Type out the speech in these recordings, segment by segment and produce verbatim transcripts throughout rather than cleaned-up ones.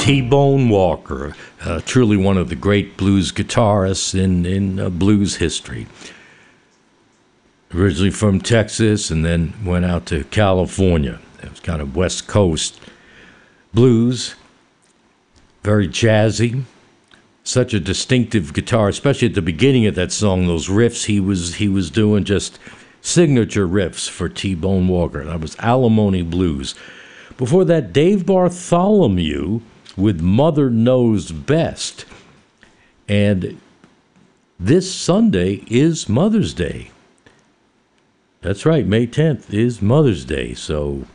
T-Bone Walker, uh, truly one of the great blues guitarists in, in uh, blues history. Originally from Texas and then went out to California. It was kind of West Coast blues, very jazzy. Such a distinctive guitar, especially at the beginning of that song, those riffs he was he was doing, just signature riffs for T-Bone Walker. That was Alimony Blues. Before that, Dave Bartholomew with Mother Knows Best. And this Sunday is Mother's Day. That's right, May tenth is Mother's Day, so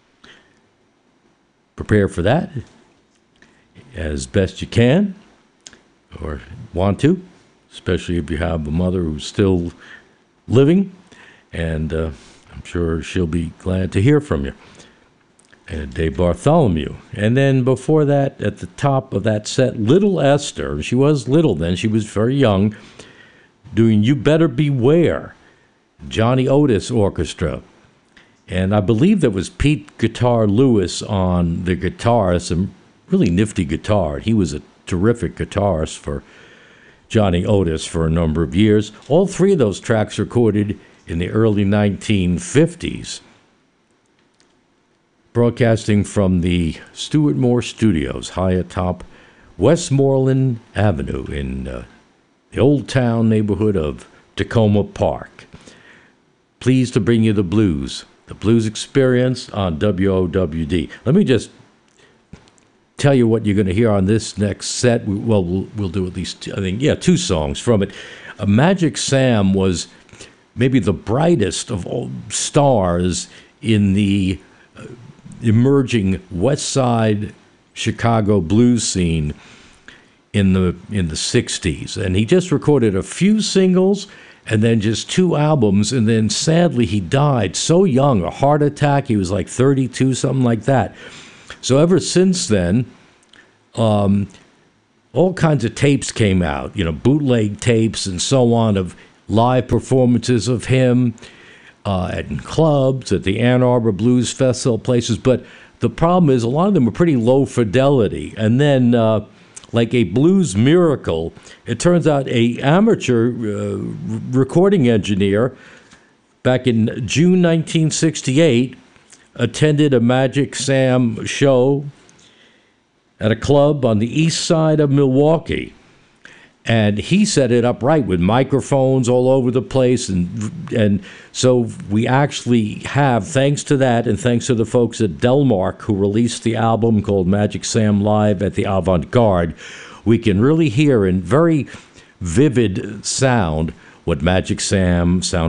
prepare for that as best you can, or want to, especially if you have a mother who's still living, and uh, I'm sure she'll be glad to hear from you. And Dave Bartholomew. And then before that, at the top of that set, Little Esther. She was little then. She was very young, doing You Better Beware, Johnny Otis Orchestra. And I believe that was Pete Guitar Lewis on the guitar, some really nifty guitar. He was a terrific guitarist for Johnny Otis for a number of years. All three of those tracks recorded in the early nineteen fifties. Broadcasting from the Stuart Moore Studios, high atop Westmoreland Avenue in uh, the Old Town neighborhood of Tacoma Park. Pleased to bring you the blues, the blues experience on W O W D. Let me just tell you what you're going to hear on this next set. Well, we'll, we'll do at least, I think, yeah, two songs from it. Uh, Magic Sam was maybe the brightest of all stars in the uh, emerging West Side Chicago blues scene in the in the sixties, and he just recorded a few singles and then just two albums, and then sadly he died so young, a heart attack. He was like thirty-two, something like that. So ever since then, um, all kinds of tapes came out, you know, bootleg tapes and so on of live performances of him uh, at clubs, at the Ann Arbor Blues Festival, places. But the problem is a lot of them were pretty low fidelity. And then, uh, like a blues miracle, it turns out a amateur uh, recording engineer back in June nineteen sixty-eight attended a Magic Sam show at a club on the east side of Milwaukee. And he set it up right with microphones all over the place. And and so we actually have, thanks to that and thanks to the folks at Delmark who released the album called Magic Sam Live at the Avant-Garde, we can really hear in very vivid sound what Magic Sam sounded